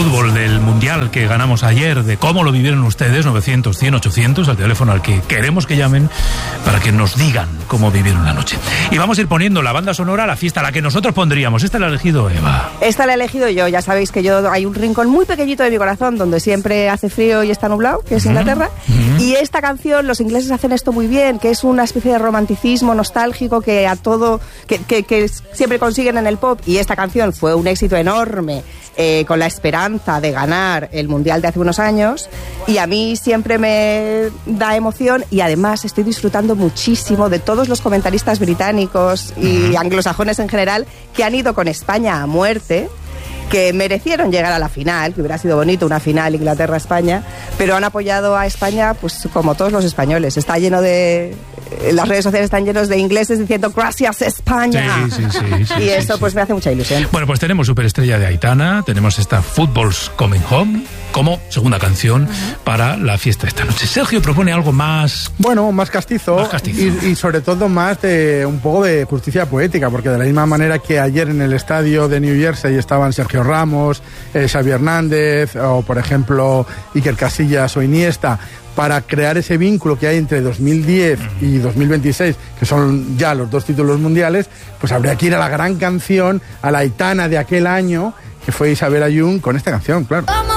fútbol, del Mundial que ganamos ayer, de cómo lo vivieron ustedes, 900, 100, 800, al teléfono al que queremos que llamen para que nos digan cómo vivieron la noche. Y vamos a ir poniendo la banda sonora a la fiesta, la que nosotros pondríamos. Esta la ha elegido Eva. Esta la he elegido yo. Ya sabéis que hay un rincón muy pequeñito de mi corazón donde siempre hace frío y está nublado, que es Inglaterra. Y esta canción, los ingleses hacen esto muy bien, que es una especie de romanticismo nostálgico que siempre consiguen en el pop. Y esta canción fue un éxito enorme, con la esperanza de ganar el Mundial de hace unos años, y a mí siempre me da emoción, y además estoy disfrutando muchísimo de todos los comentaristas británicos y anglosajones en general que han ido con España a muerte, que merecieron llegar a la final, que hubiera sido bonito una final Inglaterra-España, pero han apoyado a España pues como todos los españoles. Está lleno de... Las redes sociales están llenos de ingleses diciendo gracias España. Sí, y eso pues me hace mucha ilusión. Bueno, pues tenemos Superestrella de Aitana, tenemos esta Football's Coming Home como segunda canción para la fiesta de esta noche. Sergio propone algo más... Bueno, más castizo. Y sobre todo más de un poco de justicia poética, porque de la misma manera que ayer en el estadio de New Jersey estaban Sergio Ramos, Xavi Hernández o por ejemplo Iker Casillas o Iniesta, para crear ese vínculo que hay entre 2010 y 2026, que son ya los dos títulos mundiales, pues habría que ir a la gran canción, a la Aitana de aquel año, que fue Isabel Ayun, con esta canción, claro.